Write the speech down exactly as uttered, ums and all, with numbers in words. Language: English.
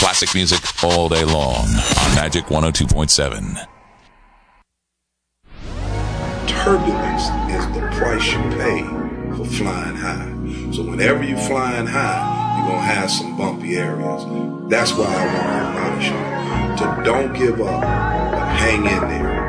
Classic music all day long on Magic one oh two point seven. Turbulence is the price you pay for flying high. So whenever you're flying high, you're going to have some bumpy areas. That's why I want to admonish you to don't give up, but hang in there.